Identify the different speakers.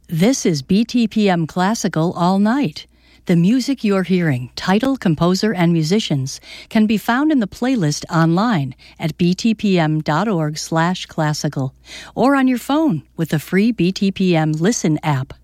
Speaker 1: This is BTPM Classical All Night. The music you're hearing, title, composer, and musicians, can be found in the playlist online at btpm.org/classical or on your phone with the free BTPM Listen app.